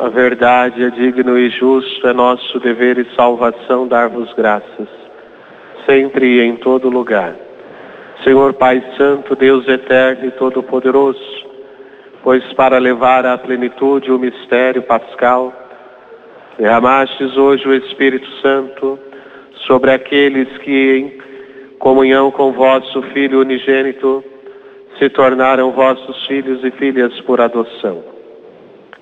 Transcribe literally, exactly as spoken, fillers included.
A verdade é digno e justo, é nosso dever e salvação dar-vos graças, sempre e em todo lugar. Senhor Pai Santo, Deus eterno e todo-poderoso, pois para levar à plenitude o mistério pascal, derramastes hoje o Espírito Santo sobre aqueles que, em comunhão com vosso Filho unigênito, se tornaram vossos filhos e filhas por adoção.